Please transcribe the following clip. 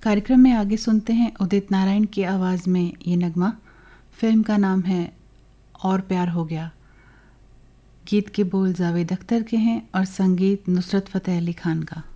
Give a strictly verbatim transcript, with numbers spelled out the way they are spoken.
कार्यक्रम में आगे सुनते हैं उदित नारायण की आवाज़ में ये नगमा। फिल्म का नाम है और प्यार हो गया। गीत के बोल जावेद अख्तर के हैं और संगीत नुसरत फ़तेह अली खान का।